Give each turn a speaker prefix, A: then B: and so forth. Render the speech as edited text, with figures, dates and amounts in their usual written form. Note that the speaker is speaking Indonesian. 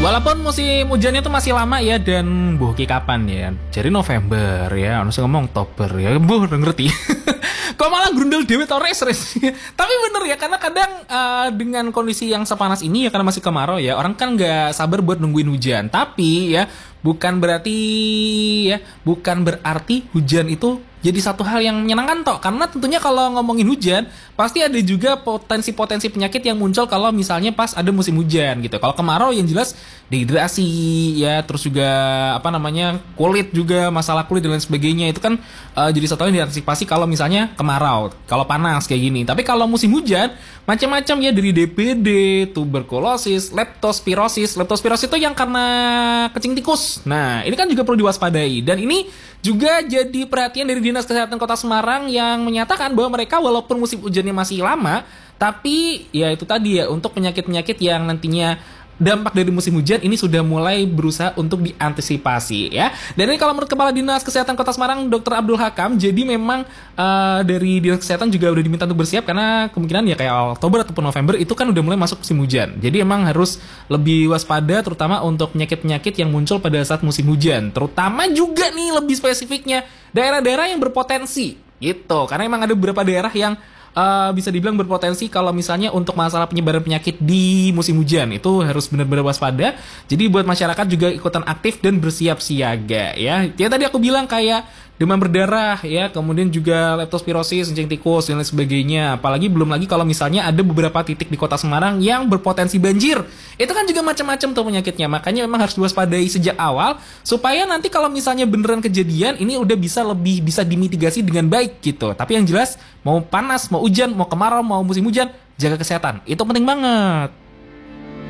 A: Walaupun musim hujannya tuh masih lama ya, dan buki kapan ya? Jadi November ya, harusnya ngomong Oktober ya, udah ngerti. Kok malah grundel dewe to res. Tapi bener ya, karena kadang dengan kondisi yang sepanas ini ya, karena masih kemarau ya, orang kan nggak sabar buat nungguin hujan. Tapi ya bukan berarti hujan itu jadi satu hal yang menyenangkan toh, karena tentunya kalau ngomongin hujan pasti ada juga potensi-potensi penyakit yang muncul kalau misalnya pas ada musim hujan gitu. Kalau kemarau yang jelas dehidrasi ya, terus juga kulit juga, masalah kulit dan lain sebagainya, itu kan jadi satu hal yang diantisipasi kalau misalnya kemarau, kalau panas kayak gini. Tapi kalau musim hujan macam-macam ya, dari DBD, tuberkulosis, leptospirosis itu yang karena kencing tikus. Nah ini kan juga perlu diwaspadai, dan ini juga jadi perhatian dari Dinas Kesehatan Kota Semarang yang menyatakan bahwa mereka walaupun musim hujannya masih lama, tapi ya itu tadi ya, untuk penyakit-penyakit yang nantinya dampak dari musim hujan ini sudah mulai berusaha untuk diantisipasi ya. Dan ini kalau menurut Kepala Dinas Kesehatan Kota Semarang Dr. Abdul Hakam, jadi memang dari Dinas Kesehatan juga udah diminta untuk bersiap, karena kemungkinan ya kayak Oktober ataupun November itu kan udah mulai masuk musim hujan. Jadi emang harus lebih waspada, terutama untuk penyakit-penyakit yang muncul pada saat musim hujan. Terutama juga nih lebih spesifiknya daerah-daerah yang berpotensi gitu, karena emang ada beberapa daerah yang bisa dibilang berpotensi kalau misalnya untuk masalah penyebaran penyakit di musim hujan. Itu harus benar-benar waspada. Jadi buat masyarakat juga ikutan aktif dan bersiap siaga ya. Ya tadi aku bilang kayak demam berdarah ya, kemudian juga leptospirosis, kencing tikus dan lain sebagainya. Apalagi belum lagi kalau misalnya ada beberapa titik di Kota Semarang yang berpotensi banjir. Itu kan juga macam-macam tuh penyakitnya. Makanya memang harus diwaspadai sejak awal, supaya nanti kalau misalnya beneran kejadian ini udah bisa dimitigasi dengan baik gitu. Tapi yang jelas mau panas, mau hujan, mau kemarau, mau musim hujan, jaga kesehatan. Itu penting banget.